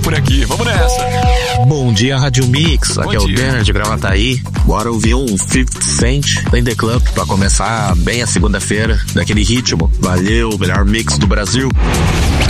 por aqui. Vamos nessa. Bom dia, Rádio Mix. Aqui é o Denner de Gravataí. Bora ouvir um 50 Cent em The Club pra começar bem a segunda-feira, daquele ritmo. Valeu, melhor mix do Brasil.